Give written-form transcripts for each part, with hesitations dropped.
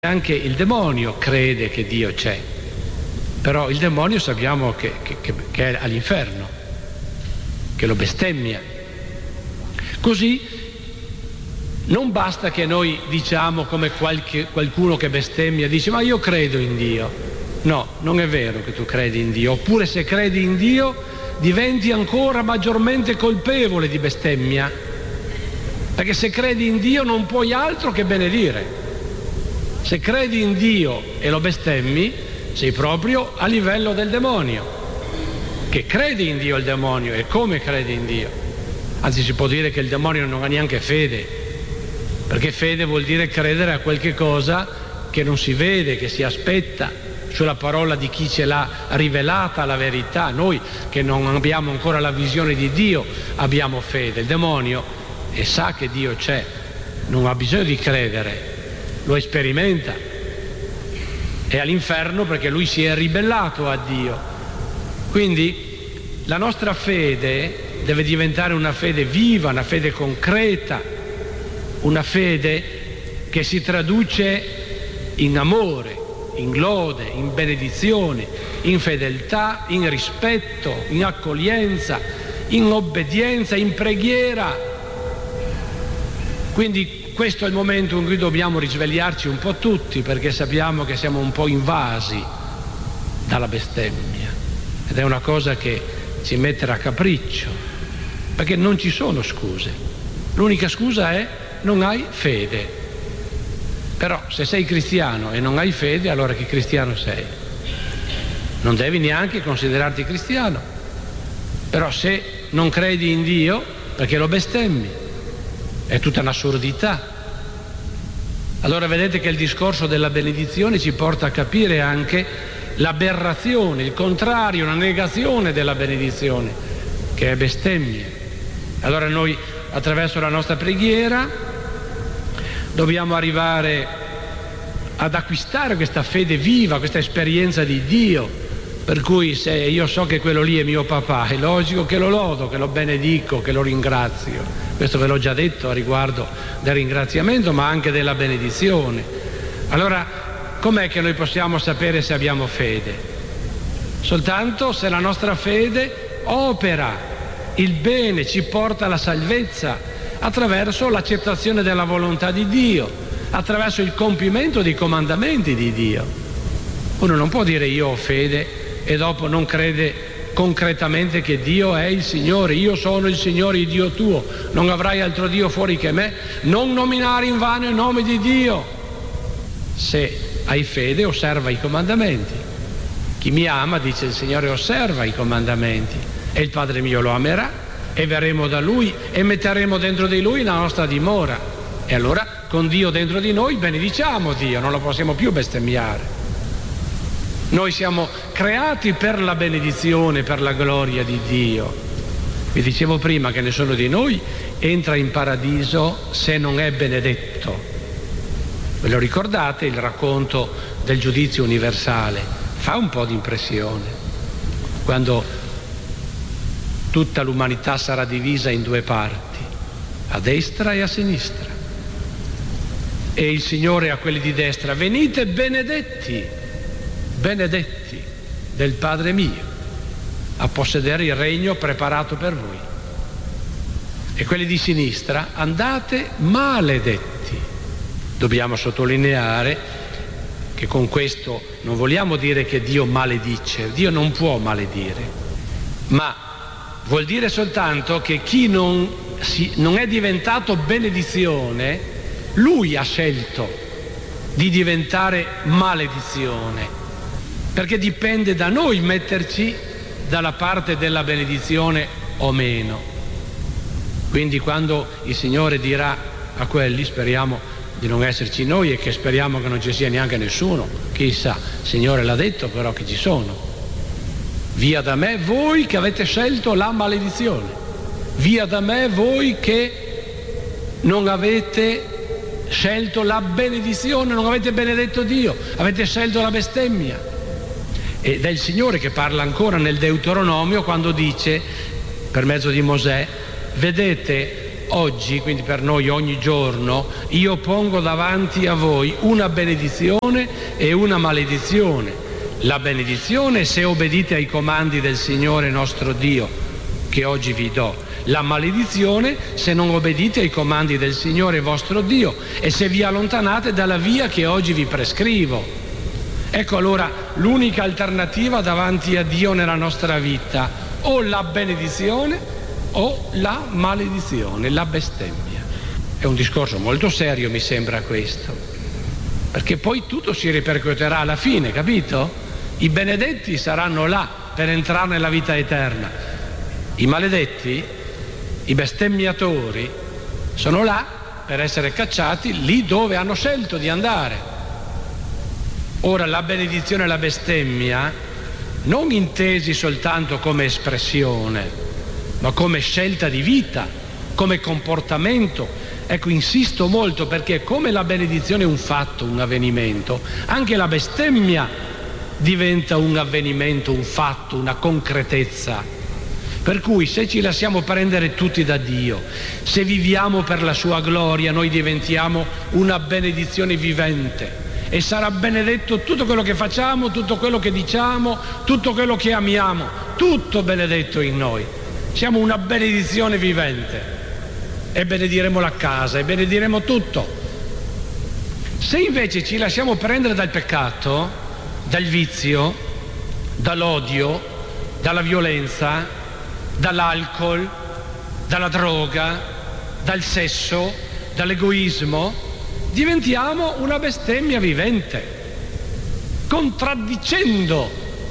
Anche il demonio crede che Dio c'è, però il demonio sappiamo che è all'inferno, che lo bestemmia. Così non basta che noi diciamo come qualcuno che bestemmia, dice ma io credo in Dio. No, non è vero che tu credi in Dio, oppure se credi in Dio diventi ancora maggiormente colpevole di bestemmia, perché se credi in Dio non puoi altro che benedire. Se credi in Dio e lo bestemmi, sei proprio a livello del demonio, che crede in Dio il demonio. E come crede in Dio? Anzi, si può dire che il demonio non ha neanche fede, perché fede vuol dire credere a qualche cosa che non si vede, che si aspetta, sulla parola di chi ce l'ha rivelata la verità. Noi che non abbiamo ancora la visione di Dio abbiamo fede. Il demonio sa che Dio c'è, non ha bisogno di credere, lo sperimenta, è all'inferno perché lui si è ribellato a Dio. Quindi la nostra fede deve diventare una fede viva, una fede concreta, una fede che si traduce in amore, in lode, in benedizione, in fedeltà, in rispetto, in accoglienza, in obbedienza, in preghiera. Quindi questo è il momento in cui dobbiamo risvegliarci un po' tutti, perché sappiamo che siamo un po' invasi dalla bestemmia, ed è una cosa che ci mette a capriccio, perché non ci sono scuse. L'unica scusa è non hai fede. Però se sei cristiano e non hai fede, allora che cristiano sei? Non devi neanche considerarti cristiano. Però se non credi in Dio, perché lo bestemmi? È tutta un'assurdità. Allora vedete che il discorso della benedizione ci porta a capire anche l'aberrazione, il contrario, una negazione della benedizione, che è bestemmia. Allora noi attraverso la nostra preghiera dobbiamo arrivare ad acquistare questa fede viva, questa esperienza di Dio, per cui se io so che quello lì è mio papà, è logico che lo lodo, che lo benedico, che lo ringrazio. Questo ve l'ho già detto a riguardo del ringraziamento, ma anche della benedizione. Allora, com'è che noi possiamo sapere se abbiamo fede? Soltanto se la nostra fede opera il bene, ci porta alla salvezza, attraverso l'accettazione della volontà di Dio, attraverso il compimento dei comandamenti di Dio. Uno non può dire io ho fede e dopo non crede concretamente che Dio è il Signore. Io sono il Signore, il Dio tuo, non avrai altro Dio fuori che me, non nominare in vano il nome di Dio. Se hai fede, osserva i comandamenti. Chi mi ama, dice il Signore, osserva i comandamenti, e il Padre mio lo amerà, e verremo da Lui e metteremo dentro di Lui la nostra dimora. E allora con Dio dentro di noi benediciamo Dio, non lo possiamo più bestemmiare. Noi siamo creati per la benedizione, per la gloria di Dio. Vi dicevo prima che nessuno di noi entra in paradiso se non è benedetto. Ve lo ricordate il racconto del giudizio universale? Fa un po' di impressione. Quando tutta l'umanità sarà divisa in due parti, a destra e a sinistra. E il Signore a quelli di destra: venite benedetti del Padre mio, a possedere il regno preparato per voi. E quelli di sinistra: andate maledetti. Dobbiamo sottolineare che con questo non vogliamo dire che Dio maledice, Dio non può maledire, ma vuol dire soltanto che chi non è diventato benedizione, lui ha scelto di diventare maledizione, perché dipende da noi metterci dalla parte della benedizione o meno. Quindi quando il Signore dirà a quelli, speriamo di non esserci noi e che speriamo che non ci sia neanche nessuno, chissà, il Signore l'ha detto però che ci sono: via da me voi che avete scelto la maledizione, via da me voi che non avete scelto la benedizione, non avete benedetto Dio, avete scelto la bestemmia. Ed è il Signore che parla ancora nel Deuteronomio quando dice, per mezzo di Mosè: vedete, oggi, quindi per noi ogni giorno, io pongo davanti a voi una benedizione e una maledizione. La benedizione se obbedite ai comandi del Signore nostro Dio, che oggi vi do. La maledizione se non obbedite ai comandi del Signore vostro Dio e se vi allontanate dalla via che oggi vi prescrivo. Ecco allora l'unica alternativa davanti a Dio nella nostra vita: o la benedizione o la maledizione, la bestemmia. È un discorso molto serio, mi sembra questo, perché poi tutto si ripercuoterà alla fine, capito? I benedetti saranno là per entrare nella vita eterna, i maledetti, i bestemmiatori, sono là per essere cacciati lì dove hanno scelto di andare. Ora la benedizione e la bestemmia non intesi soltanto come espressione, ma come scelta di vita, come comportamento. Ecco, insisto molto perché come la benedizione è un fatto, un avvenimento, anche la bestemmia diventa un avvenimento, un fatto, una concretezza. Per cui se ci lasciamo prendere tutti da Dio, se viviamo per la sua gloria, noi diventiamo una benedizione vivente e sarà benedetto tutto quello che facciamo, tutto quello che diciamo, tutto quello che amiamo, tutto benedetto in noi. Siamo una benedizione vivente e benediremo la casa e benediremo tutto. Se invece ci lasciamo prendere dal peccato, dal vizio, dall'odio, dalla violenza, dall'alcol, dalla droga, dal sesso, dall'egoismo, diventiamo una bestemmia vivente, contraddicendo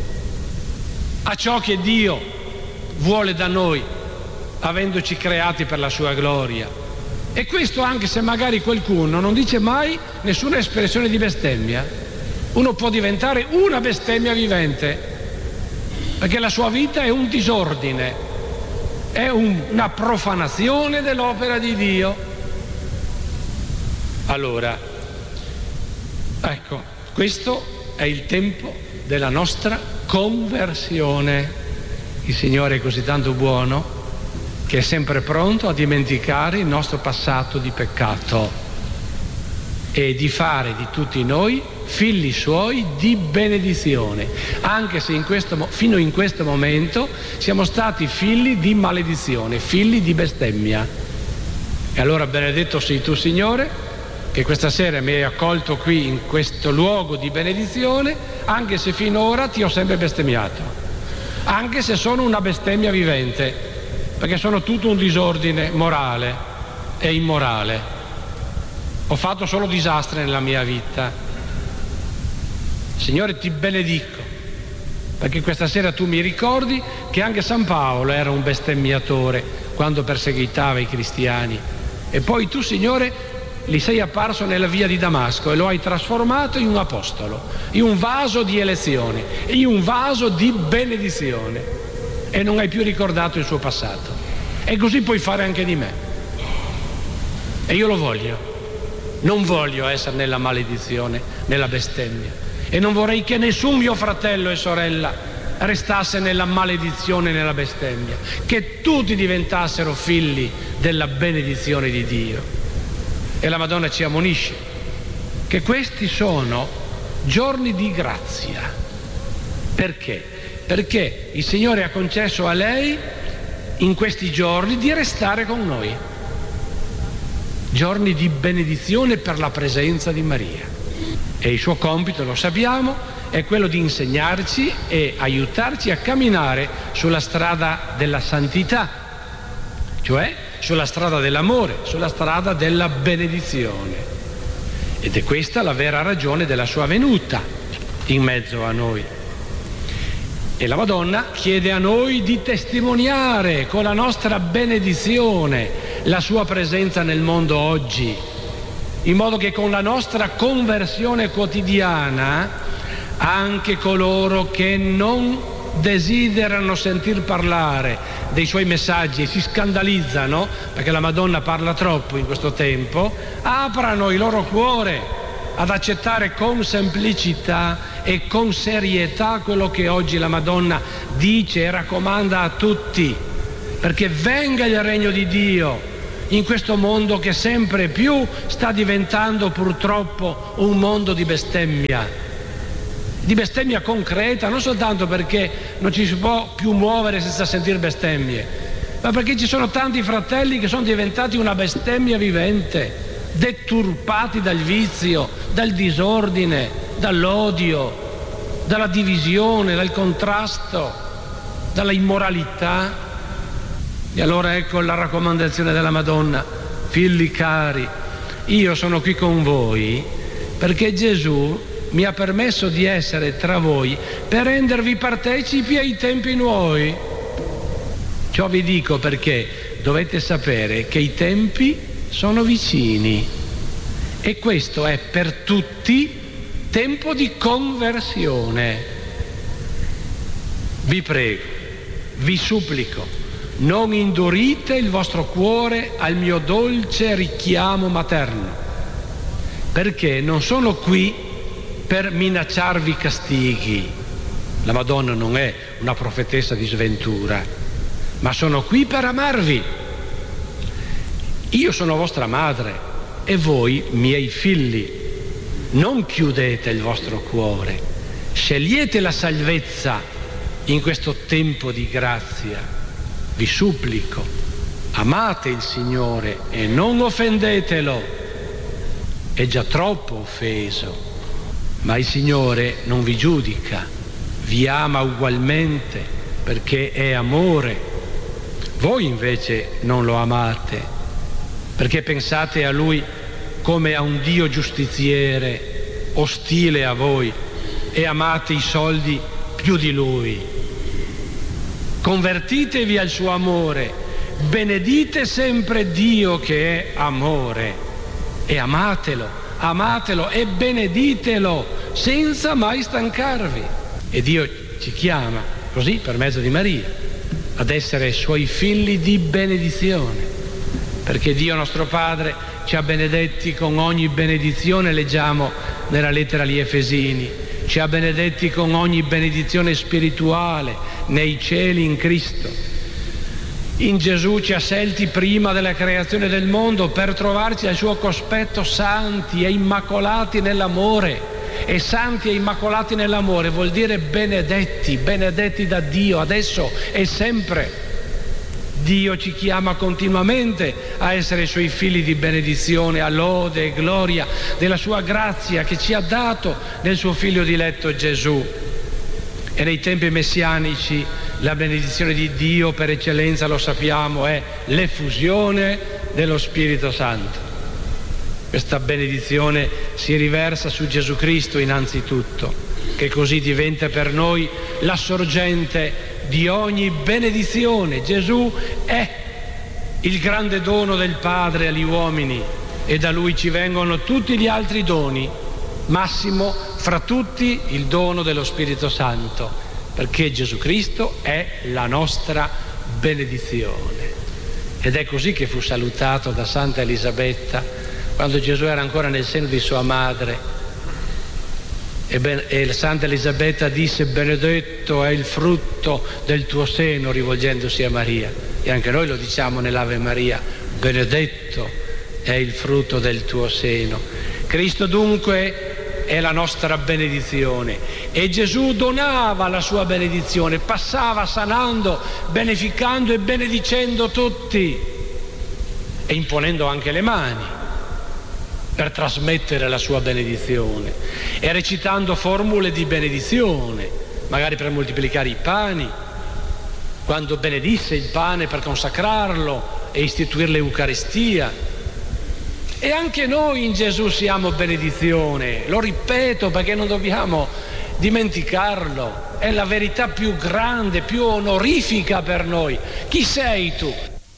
a ciò che Dio vuole da noi, avendoci creati per la sua gloria. E questo anche se magari qualcuno non dice mai nessuna espressione di bestemmia. Uno può diventare una bestemmia vivente, perché la sua vita è un disordine, è una profanazione dell'opera di Dio. Allora, ecco, questo è il tempo della nostra conversione. Il Signore è così tanto buono che è sempre pronto a dimenticare il nostro passato di peccato e di fare di tutti noi figli suoi di benedizione, anche se fino in questo momento siamo stati figli di maledizione, figli di bestemmia. E allora benedetto sei tu, Signore, che questa sera mi hai accolto qui in questo luogo di benedizione, anche se finora ti ho sempre bestemmiato, anche se sono una bestemmia vivente, perché sono tutto un disordine morale e immorale. Ho fatto solo disastri nella mia vita. Signore, ti benedico, perché questa sera tu mi ricordi che anche San Paolo era un bestemmiatore quando perseguitava i cristiani. E poi tu, Signore, gli sei apparso nella via di Damasco e lo hai trasformato in un apostolo, in un vaso di elezione, in un vaso di benedizione, e non hai più ricordato il suo passato. E così puoi fare anche di me. E io lo voglio. Non voglio essere nella maledizione, nella bestemmia, e non vorrei che nessun mio fratello e sorella restasse nella maledizione e nella bestemmia, che tutti diventassero figli della benedizione di Dio. E la Madonna ci ammonisce che questi sono giorni di grazia. Perché? Perché il Signore ha concesso a lei in questi giorni di restare con noi. Giorni di benedizione per la presenza di Maria. E il suo compito, lo sappiamo, è quello di insegnarci e aiutarci a camminare sulla strada della santità, cioè sulla strada dell'amore, sulla strada della benedizione. Ed è questa la vera ragione della sua venuta in mezzo a noi. E la Madonna chiede a noi di testimoniare con la nostra benedizione la sua presenza nel mondo oggi, in modo che con la nostra conversione quotidiana anche coloro che non desiderano sentir parlare dei suoi messaggi e si scandalizzano perché la Madonna parla troppo in questo tempo, aprano il loro cuore ad accettare con semplicità e con serietà quello che oggi la Madonna dice e raccomanda a tutti, perché venga il regno di Dio in questo mondo che sempre più sta diventando purtroppo un mondo di bestemmia concreta, non soltanto perché non ci si può più muovere senza sentire bestemmie, ma perché ci sono tanti fratelli che sono diventati una bestemmia vivente, deturpati dal vizio, dal disordine, dall'odio, dalla divisione, dal contrasto, dalla immoralità. E allora ecco la raccomandazione della Madonna: figli cari, io sono qui con voi perché Gesù mi ha permesso di essere tra voi per rendervi partecipi ai tempi nuovi. Ciò vi dico perché dovete sapere che i tempi sono vicini e questo è per tutti tempo di conversione. Vi prego, vi supplico, non indurite il vostro cuore al mio dolce richiamo materno, perché non sono qui per minacciarvi castighi. La Madonna non è una profetessa di sventura, ma sono qui per amarvi. Io sono vostra madre e voi miei figli. Non chiudete il vostro cuore, scegliete la salvezza in questo tempo di grazia. Vi supplico, amate il Signore e non offendetelo. È già troppo offeso, ma il Signore non vi giudica, vi ama ugualmente perché è amore. Voi invece non lo amate perché pensate a Lui come a un Dio giustiziere, ostile a voi, e amate i soldi più di Lui. Convertitevi al suo amore, benedite sempre Dio che è amore e amatelo e beneditelo senza mai stancarvi. E Dio ci chiama così, per mezzo di Maria, ad essere suoi figli di benedizione, perché Dio nostro Padre ci ha benedetti con ogni benedizione, leggiamo nella lettera agli Efesini, ci ha benedetti con ogni benedizione spirituale nei cieli in Cristo. In Gesù ci ha scelti prima della creazione del mondo per trovarci al suo cospetto santi e immacolati nell'amore. E santi e immacolati nell'amore vuol dire benedetti da Dio adesso e sempre. Dio ci chiama continuamente a essere i suoi figli di benedizione, a lode e gloria della sua grazia che ci ha dato nel suo figlio diletto Gesù. E nei tempi messianici la benedizione di Dio per eccellenza, lo sappiamo, è l'effusione dello Spirito Santo. Questa benedizione si riversa su Gesù Cristo innanzitutto, che così diventa per noi la sorgente di ogni benedizione. Gesù è il grande dono del Padre agli uomini e da Lui ci vengono tutti gli altri doni, massimo fra tutti il dono dello Spirito Santo, perché Gesù Cristo è la nostra benedizione. Ed è così che fu salutato da Santa Elisabetta quando Gesù era ancora nel seno di sua madre. E Santa Elisabetta disse: benedetto è il frutto del tuo seno, rivolgendosi a Maria. E anche noi lo diciamo nell'Ave Maria: benedetto è il frutto del tuo seno. Cristo dunque è la nostra benedizione e Gesù donava la sua benedizione, passava sanando, beneficando e benedicendo tutti e imponendo anche le mani per trasmettere la sua benedizione e recitando formule di benedizione, magari per moltiplicare i pani, quando benedisse il pane per consacrarlo e istituire l'Eucaristia. E anche noi in Gesù siamo benedizione, lo ripeto perché non dobbiamo dimenticarlo, è la verità più grande, più onorifica per noi. Chi sei tu?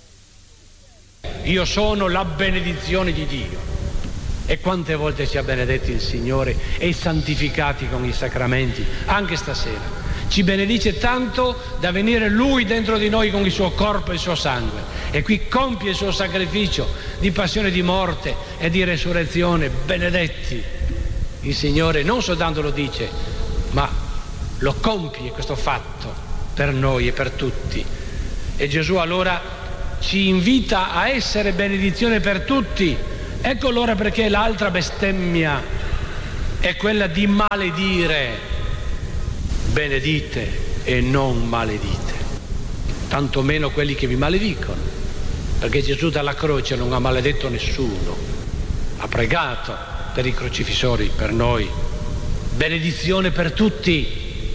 Io sono la benedizione di Dio. E quante volte ci ha benedetti il Signore e santificati con i sacramenti, anche stasera. Ci benedice tanto da venire Lui dentro di noi con il suo corpo e il suo sangue. E qui compie il suo sacrificio di passione e di morte e di resurrezione. Benedetti. Il Signore non soltanto lo dice, ma lo compie questo fatto per noi e per tutti. E Gesù allora ci invita a essere benedizione per tutti. Ecco allora perché l'altra bestemmia è quella di maledire. Benedite e non maledite, tantomeno quelli che vi maledicono, perché Gesù dalla croce non ha maledetto nessuno, ha pregato per i crocifissori, per noi, benedizione per tutti.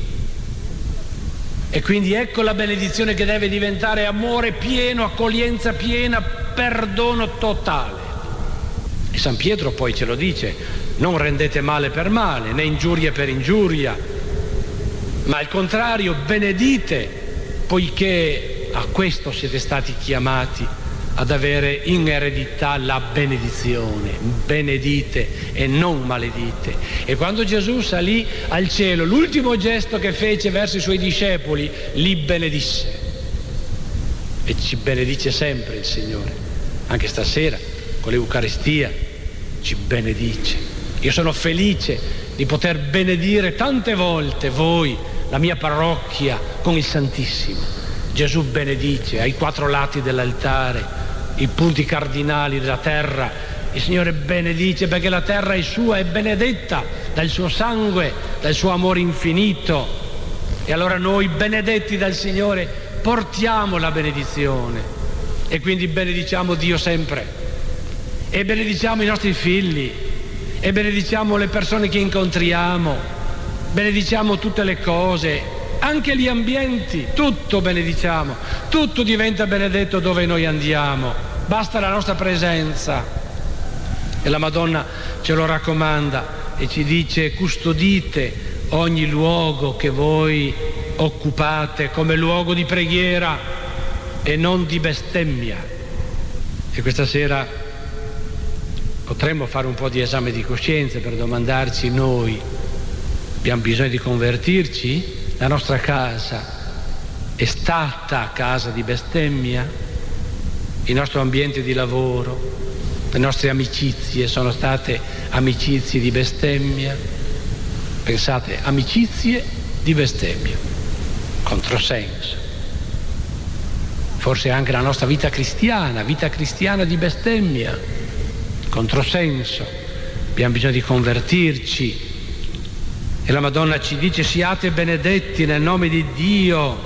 E quindi ecco la benedizione che deve diventare amore pieno, accoglienza piena, perdono totale. E San Pietro poi ce lo dice: non rendete male per male, né ingiuria per ingiuria, ma al contrario benedite, poiché a questo siete stati chiamati, ad avere in eredità la benedizione. Benedite e non maledite. E quando Gesù salì al cielo, l'ultimo gesto che fece verso i suoi discepoli, li benedisse. E ci benedice sempre il Signore, anche stasera con l'Eucaristia ci benedice. Io sono felice di poter benedire tante volte voi, la mia parrocchia, con il Santissimo. Gesù benedice ai 4 lati dell'altare i punti cardinali della terra. Il Signore benedice perché la terra è sua, è benedetta dal suo sangue, dal suo amore infinito. E allora noi, benedetti dal Signore, portiamo la benedizione e quindi benediciamo Dio sempre e benediciamo i nostri figli e benediciamo le persone che incontriamo, benediciamo tutte le cose, anche gli ambienti, tutto benediciamo, tutto diventa benedetto dove noi andiamo, basta la nostra presenza. E la Madonna ce lo raccomanda e ci dice: custodite ogni luogo che voi occupate come luogo di preghiera e non di bestemmia. E questa sera potremmo fare un po' di esame di coscienza per domandarci: noi abbiamo bisogno di convertirci? La nostra casa è stata casa di bestemmia? Il nostro ambiente di lavoro, le nostre amicizie sono state amicizie di bestemmia? Pensate, amicizie di bestemmia, controsenso. Forse anche la nostra vita cristiana di bestemmia, controsenso. Abbiamo bisogno di convertirci. E la Madonna ci dice: siate benedetti nel nome di Dio,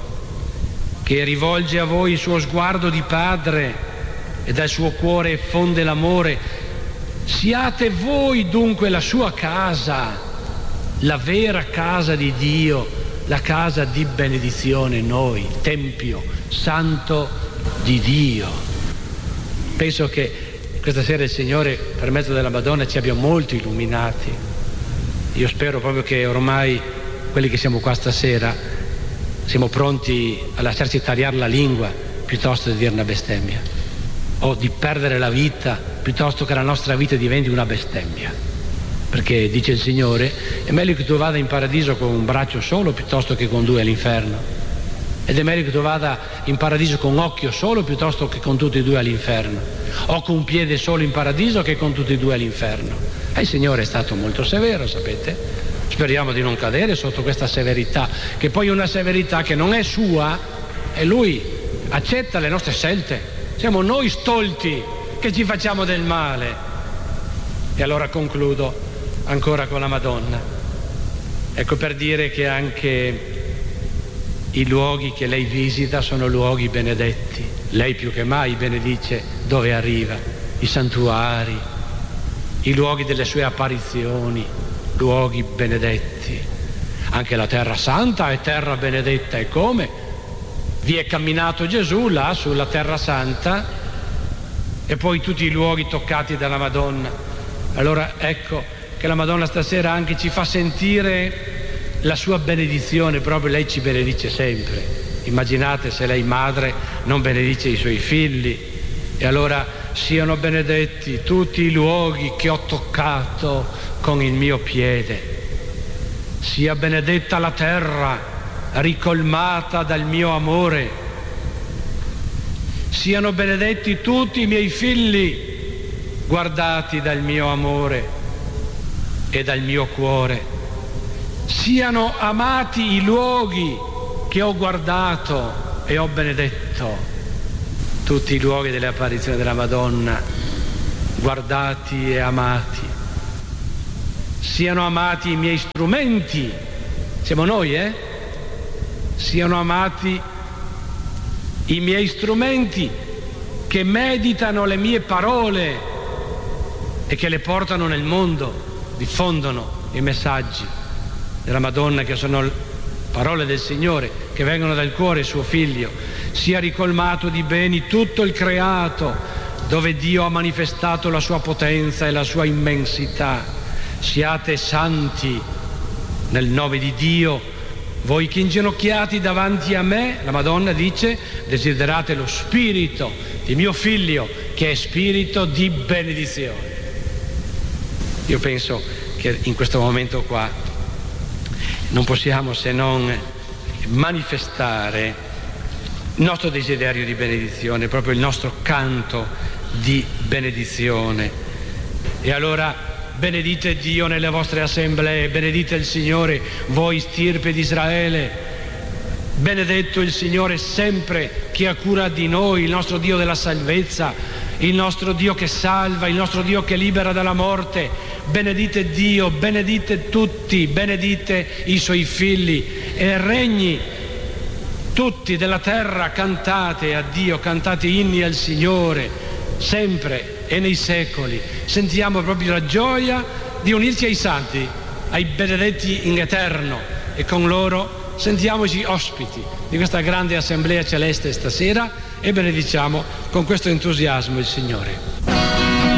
che rivolge a voi il suo sguardo di padre e dal suo cuore effonde l'amore. Siate voi dunque la sua casa, la vera casa di Dio, la casa di benedizione, noi, il Tempio Santo di Dio. Penso che questa sera il Signore, per mezzo della Madonna, ci abbia molto illuminati. Io spero proprio che ormai quelli che siamo qua stasera siamo pronti a lasciarci tagliare la lingua piuttosto di dire una bestemmia, o di perdere la vita piuttosto che la nostra vita diventi una bestemmia. Perché dice il Signore: è meglio che tu vada in paradiso con un braccio solo piuttosto che con 2 all'inferno, ed è meglio che tu vada in paradiso con un occhio solo piuttosto che con tutti e 2 all'inferno, o con un piede solo in paradiso che con tutti e 2 all'inferno. E il Signore è stato molto severo, sapete? Speriamo di non cadere sotto questa severità, che poi è una severità che non è sua, e Lui accetta le nostre scelte. Siamo noi stolti che ci facciamo del male. E allora concludo ancora con la Madonna. Ecco, per dire che anche i luoghi che lei visita sono luoghi benedetti. Lei più che mai benedice dove arriva, i santuari, i luoghi delle sue apparizioni, luoghi benedetti. Anche la terra santa è terra benedetta. E come? Vi è camminato Gesù là sulla terra santa, e poi tutti i luoghi toccati dalla Madonna. Allora ecco che la Madonna stasera anche ci fa sentire la sua benedizione, proprio lei ci benedice sempre. Immaginate se lei madre non benedice i suoi figli. E allora siano benedetti tutti i luoghi che ho toccato con il mio piede. Sia benedetta la terra ricolmata dal mio amore. Siano benedetti tutti i miei figli guardati dal mio amore e dal mio cuore. Siano amati i luoghi che ho guardato e ho benedetto. tutti i luoghi delle apparizioni della Madonna, guardati e amati. Siano amati i miei strumenti, siamo noi, siano amati i miei strumenti che meditano le mie parole e che le portano nel mondo, diffondono i messaggi della Madonna, che sono parole del Signore, che vengono dal cuore suo Figlio. Sia ricolmato di beni tutto il creato, dove Dio ha manifestato la sua potenza e la sua immensità. Siate santi nel nome di Dio, voi che inginocchiati davanti a me, la Madonna dice, desiderate lo spirito di mio Figlio, che è spirito di benedizione. Io penso che in questo momento qua non possiamo se non manifestare il nostro desiderio di benedizione, proprio il nostro canto di benedizione. E allora benedite Dio nelle vostre assemblee, benedite il Signore, voi stirpe di Israele, benedetto il Signore sempre che ha cura di noi, il nostro Dio della salvezza, il nostro Dio che salva, il nostro Dio che libera dalla morte. Benedite Dio, benedite tutti, benedite i suoi figli e regni tutti della terra, cantate a Dio, cantate inni al Signore sempre e nei secoli. Sentiamo proprio la gioia di unirci ai santi, ai benedetti in eterno, e con loro sentiamoci ospiti di questa grande assemblea celeste stasera e benediciamo con questo entusiasmo il Signore.